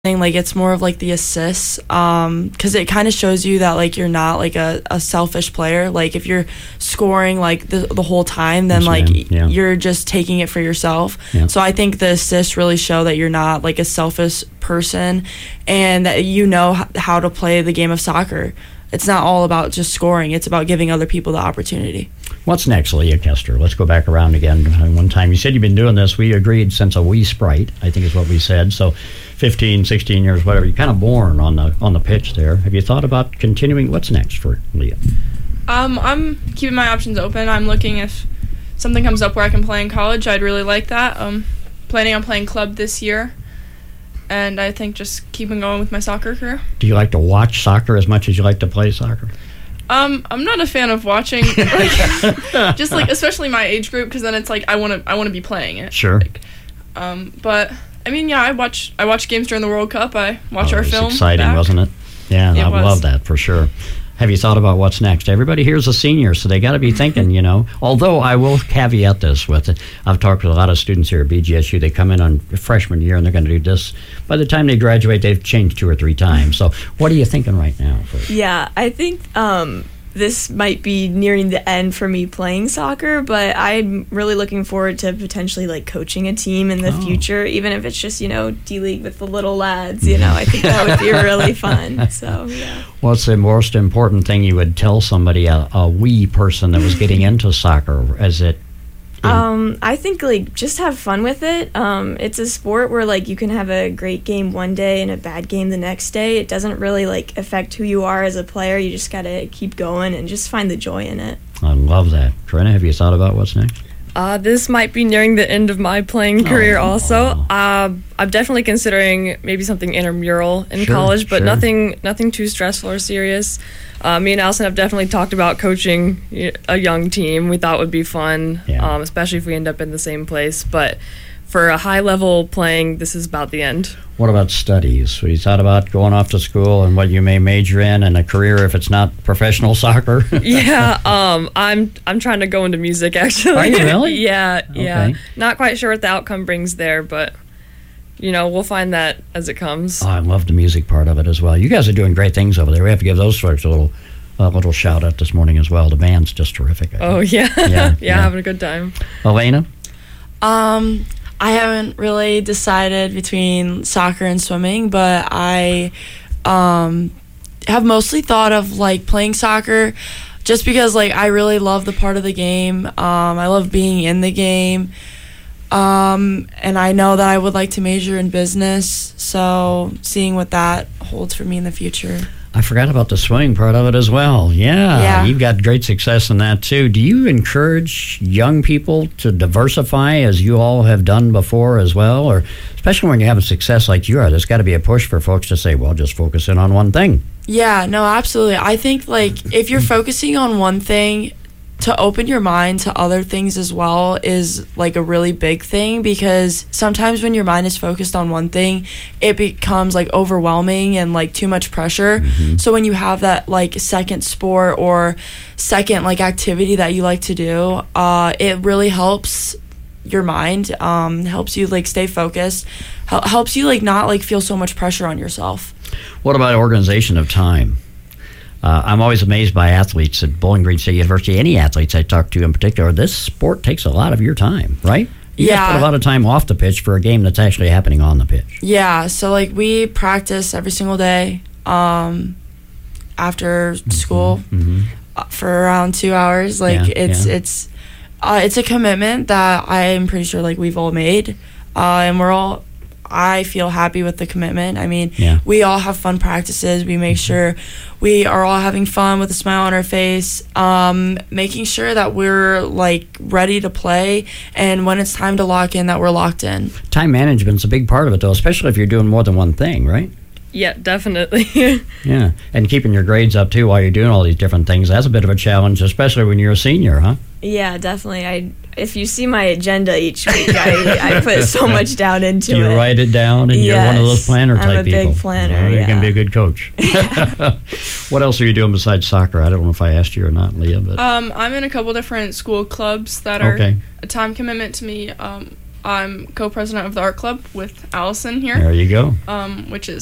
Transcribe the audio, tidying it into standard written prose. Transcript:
like it's more of like the assists, because it kind of shows you that like you're not like a selfish player. Like if you're scoring like the whole time, then you're just taking it for yourself. So I think the assists really show that you're not like a selfish person, and that you know how to play the game of soccer. It's not all about just scoring. It's about giving other people the opportunity. What's next, Leah Kester? Let's go back around again. One time you said you've been doing this. We agreed since a wee sprite, I think is what we said. So 15, 16 years, whatever. You're kind of born on the pitch there. Have you thought about continuing? What's next for Leah? I'm keeping my options open. I'm looking if something comes up where I can play in college. I'd really like that. Planning on playing club this year. And I think just keeping going with my soccer career. Do you like to watch soccer as much as you like to play soccer? I'm not a fan of watching, just like especially my age group, because then it's like I want to be playing it. Sure. But I mean, yeah, I watch games during the World Cup. I watch our film. It was exciting, back. Wasn't it? Yeah, I love that for sure. Have you thought about what's next? Everybody here's a senior, so they got to be thinking, Although I will caveat this with it. I've talked with a lot of students here at BGSU. They come in on freshman year, and they're going to do this. By the time they graduate, they've changed 2 or 3 times. So what are you thinking right now? Yeah, I think this might be nearing the end for me playing soccer, but I'm really looking forward to potentially like coaching a team in the future, even if it's just, D-League with the little lads, I think that would be really fun. So, yeah. What's the most important thing you would tell somebody, a wee person that was getting into soccer as it? I think like just have fun with it. It's a sport where like you can have a great game one day and a bad game the next day. It doesn't really like affect who you are as a player. You just gotta keep going and just find the joy in it. I love that. Corinna, have you thought about what's next? This might be nearing the end of my playing career also. I'm definitely considering maybe something intramural in college, but nothing too stressful or serious. Me and Allison have definitely talked about coaching a young team. We thought would be fun, especially if we end up in the same place. But for a high-level playing, this is about the end. What about studies? Have you thought about going off to school and what you may major in and a career if it's not professional soccer? Yeah, I'm trying to go into music, actually. Are you really? Yeah. Okay. Not quite sure what the outcome brings there, but we'll find that as it comes. Oh, I love the music part of it as well. You guys are doing great things over there. We have to give those folks a little shout out this morning as well. The band's just terrific. Yeah, having a good time. Elena? I haven't really decided between soccer and swimming, but I have mostly thought of like playing soccer just because like I really love the part of the game. I love being in the game. And I know that I would like to major in business, so seeing what that holds for me in the future. I forgot about the swimming part of it as well. Yeah, you've got great success in that too. Do you encourage young people to diversify as you all have done before as well? Or especially when you have a success like you are, there's got to be a push for folks to say, well, just focus in on one thing. Yeah, no, absolutely. I think like if you're focusing on one thing, to open your mind to other things as well is like a really big thing, because sometimes when your mind is focused on one thing, it becomes like overwhelming and like too much pressure. So when you have that like second sport or second like activity that you like to do, it really helps your mind, helps you like stay focused, helps you like not like feel so much pressure on yourself. What about organization of time? I'm always amazed by athletes at Bowling Green State University, any athletes I talk to in particular. This sport takes a lot of your time, right? You guys put a lot of time off the pitch for a game that's actually happening on the pitch. Yeah, so like we practice every single day after school for around 2 hours. Like it's a commitment that I'm pretty sure like we've all made, and I feel happy with the commitment. I mean, we all have fun practices. We make sure we are all having fun with a smile on our face, making sure that we're like ready to play, and when it's time to lock in, that we're locked in. Time management's a big part of it, though, especially if you're doing more than one thing, right? Yeah, definitely. Yeah, and keeping your grades up, too, while you're doing all these different things. That's a bit of a challenge, especially when you're a senior, huh? Yeah, definitely. If you see my agenda each week, I put so much down into it. You write it down, and you're one of those planner type people. I'm a big planner, You can be a good coach. What else are you doing besides soccer? I don't know if I asked you or not, Leah. But I'm in a couple different school clubs that are a time commitment to me. I'm co-president of the art club with Allison here. There you go. Which is